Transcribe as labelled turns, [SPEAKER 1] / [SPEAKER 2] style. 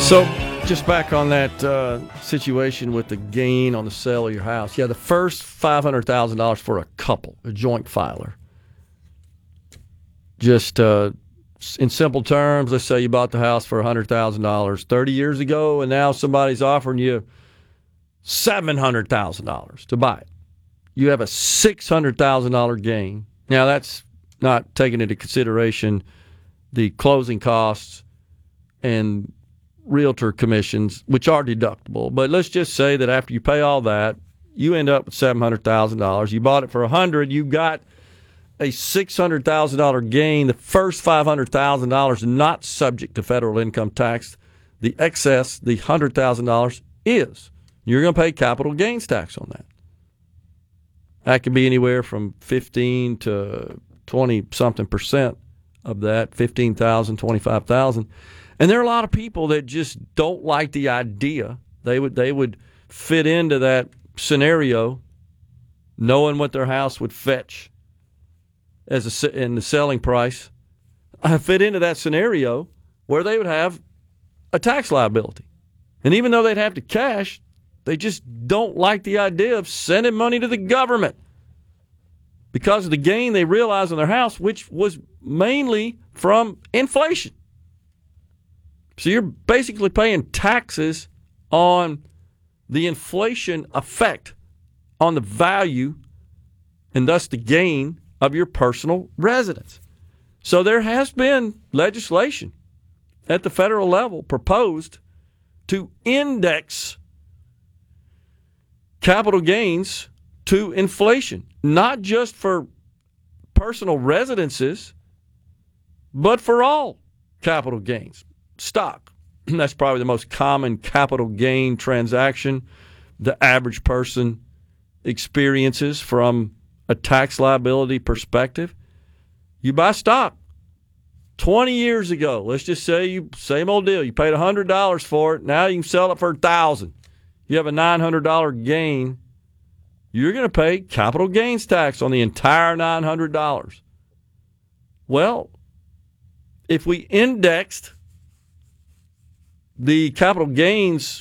[SPEAKER 1] So, just back on that situation with the gain on the sale of your house. Yeah, the first $500,000 for a couple, a joint filer. Just in simple terms, let's say you bought the house for $100,000 30 years ago, and now somebody's offering you $700,000 to buy it. You have a $600,000 gain. Now, that's not taking into consideration the closing costs and realtor commissions, which are deductible. But let's just say that after you pay all that, you end up with $700,000. You bought it for $100,000. You got a $600,000 gain. The first $500,000 not subject to federal income tax. The excess, the $100,000, is. You're going to pay capital gains tax on that. That can be anywhere from 15 to 20-something% of that, 15,000, 25,000. And there are a lot of people that just don't like the idea. They would fit into that scenario knowing what their house would fetch in the selling price. I fit into that scenario where they would have a tax liability. And even though they'd have to cash, they just don't like the idea of sending money to the government because of the gain they realized on their house, which was mainly from inflation. So you're basically paying taxes on the inflation effect on the value and thus the gain of your personal residence. So there has been legislation at the federal level proposed to index capital gains to inflation, not just for personal residences, but for all capital gains. Stock, that's probably the most common capital gain transaction the average person experiences from a tax liability perspective. You buy stock 20 years ago. Let's just say same old deal. You paid $100 for it. Now you can sell it for $1,000. You have a $900 gain. You're going to pay capital gains tax on the entire $900. Well, if we indexed the capital gains